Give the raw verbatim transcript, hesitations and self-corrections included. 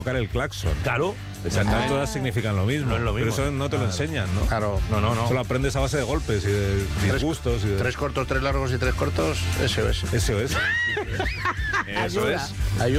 tocar el claxon. Claro. O sea, no todas significan lo mismo. No es lo mismo. Pero eso no te lo enseñan, ¿no? Claro. No, no, no. Eso lo aprendes a base de golpes y de disgustos. Y de... Tres cortos, tres largos y tres cortos, S O S. S O S. Eso es. Ayuda.